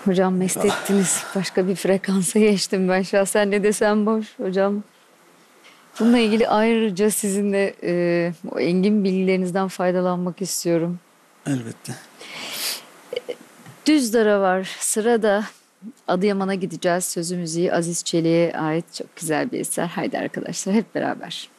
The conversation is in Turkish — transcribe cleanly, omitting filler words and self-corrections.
Hocam mest ettiniz. Başka bir frekansa geçtim ben şahsen, ne desem boş hocam. Bununla ilgili ayrıca sizinle o engin bilgilerinizden faydalanmak istiyorum. Elbette. Düzdar'a var sırada. Adıyaman'a gideceğiz. Sözü müziği Aziz Çelik'e ait çok güzel bir eser. Haydi arkadaşlar hep beraber.